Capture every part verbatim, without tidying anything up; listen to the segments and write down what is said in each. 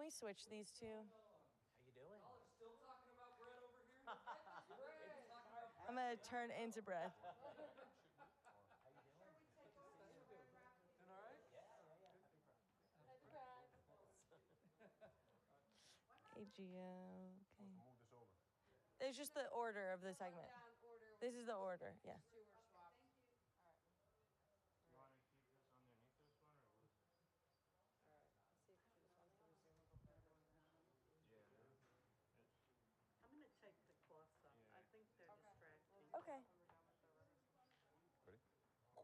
we switch these two? How you doing? Y'all are still talking about bread over here? Get this bread. Talking about I'm gonna turn into breath. How you doing? Doing all right? Yeah, yeah, yeah. A G O. Okay. Move this over. It's just the order of the segment. Down order. This is the order. Yeah. Two were swapped. Thank you. All right. You want to keep this underneath this one or lose it? All right. Let's see if she just wants to resume before everyone else. Yeah. It's, I'm gonna take the cloths off. Yeah. I think they're Okay. distracting. Okay. When we're done with the rehearsal. ready? All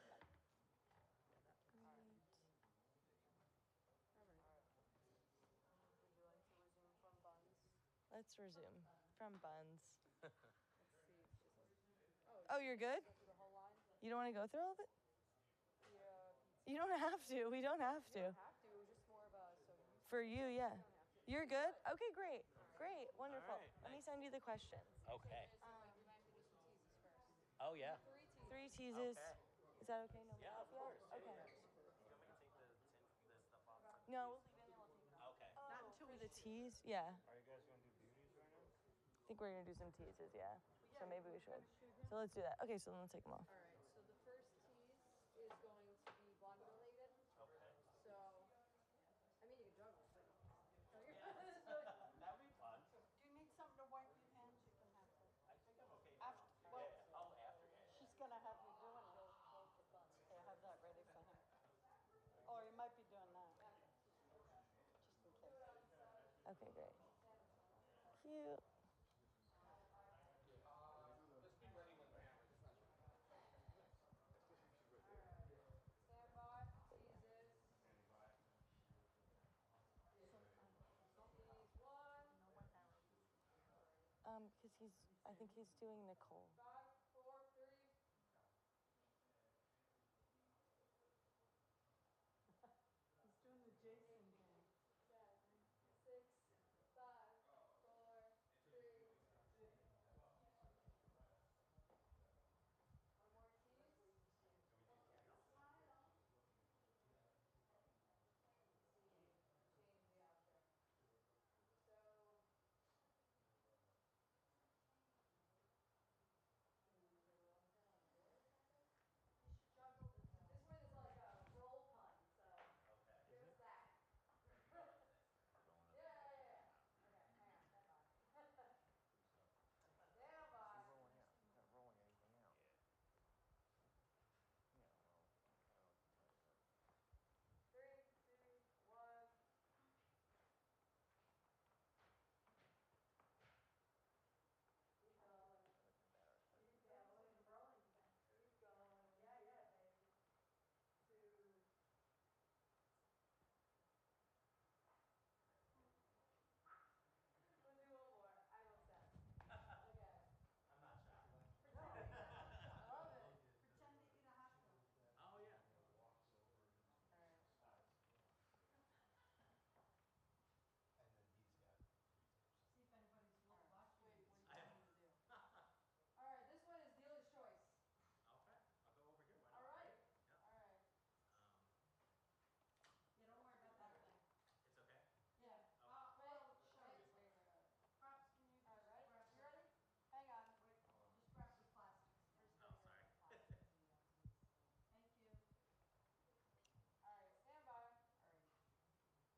right. All right. Would you like to resume from buns? Let's resume from buns. Let's see if she's. Oh, Oh, you're good? go through the whole line? You don't want to go through all of it? Yeah. You don't have to. We don't have You to. don't have to. It was just more of a so. You For you, yeah. don't have to. You're good? Okay, great. Great. Wonderful. All right, Let me nice. send you the questions. Okay. So, like, we might have to do some teases first. Oh yeah. Three teases. Three teases. Okay. Is that okay? No Yeah, of course. Okay. You want me to take the tin, the stuff off? No, we'll leave it and then we'll take it off. Okay. Not until For we the teas? Yeah. Are you guys going to do beauties right now? I think we're going to do some teases, yeah. So maybe we should. So let's do that. Okay, so then let's take them off. All right. So the first tease is going to be blonde related. Okay. So, I mean, you can juggle. But That'd be fun. Do you need something to wipe your hands? You can have that. I think I'm okay. After, Yeah, well, yeah. Oh, after. Yeah. she's gonna have you doing it. Okay, I have that ready for him. Or you might be doing that. Just in case. Okay, great. Cute. stand by. Teases. Tease one. Um, because he's, I think he's doing Nicole. Five